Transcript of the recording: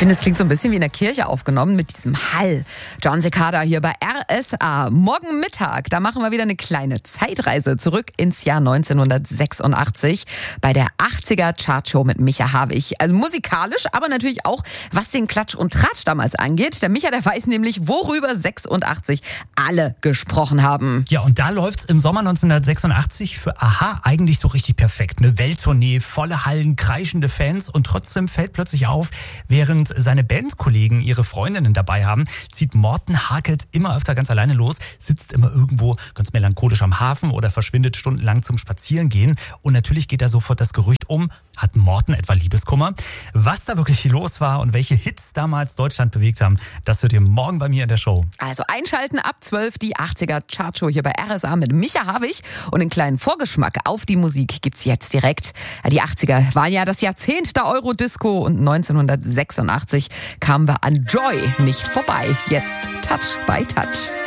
finde, es klingt so ein bisschen wie in der Kirche aufgenommen mit diesem Hall. Jon Secada hier bei RSA. Morgen Mittag, da machen wir wieder eine kleine Zeitreise zurück ins Jahr 1986 bei der 80er Chartshow mit Micha Havig. Also musikalisch, aber natürlich auch, was den Klatsch und Tratsch damals angeht. Der Micha, der weiß nämlich, worüber 86 alle gesprochen haben. Ja, und da läuft's im Sommer 1986 für a-ha eigentlich so richtig perfekt. Eine Welttournee, volle Hallen, kreischende Fans und trotzdem fällt plötzlich auf, während seine Bandkollegen ihre Freundinnen dabei haben, zieht Morten Harket immer öfter ganz alleine los, sitzt immer irgendwo ganz melancholisch am Hafen oder verschwindet stundenlang zum Spazierengehen. Und natürlich geht da sofort das Gerücht um, hat Morten etwa Liebeskummer? Was da wirklich los war und welche Hits damals Deutschland bewegt haben, das hört ihr morgen bei mir in der Show. Also einschalten ab 12 die 80er Chartshow hier bei RSA mit Micha Havig. Und einen kleinen Vorgeschmack auf die Musik gibt's jetzt direkt. Die 80er waren ja das Jahrzehnt der Eurodisco und 1986 kamen wir an Joy nicht vorbei. Jetzt Touch by Touch.